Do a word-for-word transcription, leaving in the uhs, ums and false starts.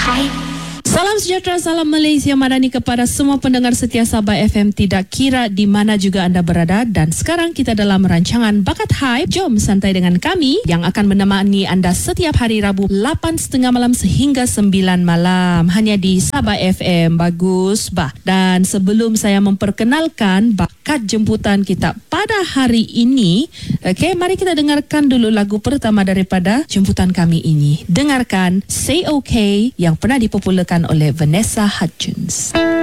Salam sejahtera, salam Malaysia Madani kepada semua pendengar setia Sabah F M tidak kira di mana juga anda berada. Dan sekarang kita dalam rancangan Bakat Hype. Jom santai dengan kami yang akan menemani anda setiap hari Rabu lapan tiga puluh malam sehingga sembilan malam hanya di Sabah F M. Bagus bah. Dan sebelum saya memperkenalkan bakat jemputan kita pada hari ini, okay, mari kita dengarkan dulu lagu pertama daripada jemputan kami ini. Dengarkan Say Okay yang pernah dipopularkan oleh Vanessa Hudgens.